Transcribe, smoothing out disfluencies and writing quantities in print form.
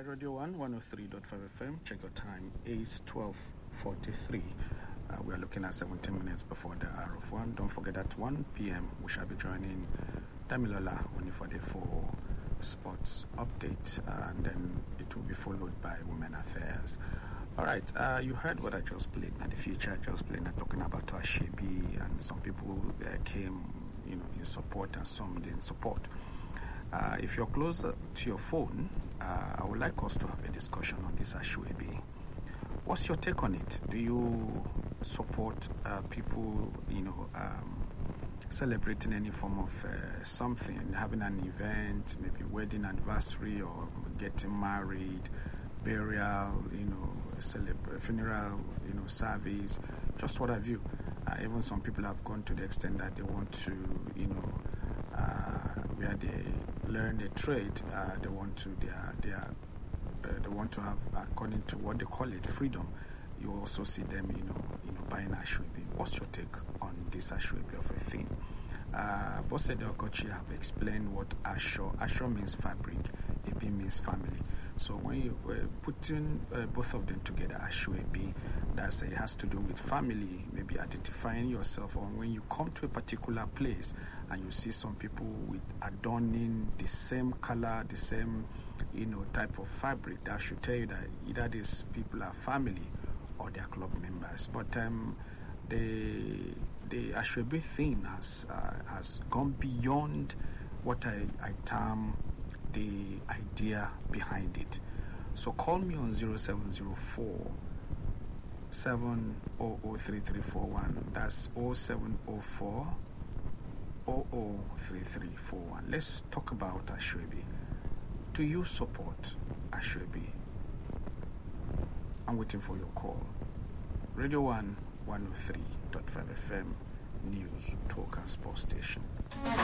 right, Radio 1, 103.5 FM. Check your time. It's 12:43. We are looking at 17 minutes before the hour of 1. Don't forget at 1 p.m. we shall be joining Damilola Onifade for sports update, and then it will be followed by Women Affairs. All right, you heard what I just played. Now the future I just played, talking about Ashebi, and some people came, in support and some didn't support. If you're close to your phone, I would like us to have a discussion on this Ashebi. What's your take on it? Do you support people, celebrating any form of something, having an event, maybe wedding anniversary or getting married, burial, funeral, service, just what have you? Even some people have gone to the extent that they want to, where they learn a trade, they want to have, according to what they call it, freedom. You also see them, buying Ashebi. What's your take on this Ashebi of a thing? Bose Okochi have explained what Asho means fabric, Ebi means family. So when you putting both of them together, Ashebi, it has to do with family, maybe identifying yourself, or when you come to a particular place and you see some people with adorning the same color, the same, type of fabric, that should tell you that either these people are family or they are club members. But the Ashebi thing has gone beyond what I term the idea behind it. So call me on 0704 7003341. That's 0704 003341. Let's talk about Ashebi. Do you support Ashebi? I'm waiting for your call. Radio 1 103.5 FM News, Talk and Sports Station.